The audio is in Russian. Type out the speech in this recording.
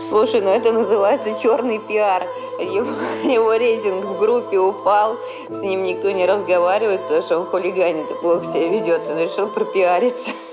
Слушай, ну это называется черный пиар. Его рейтинг в группе упал, с ним никто не разговаривает, потому что он хулиганит и плохо себя ведет. Он решил пропиариться.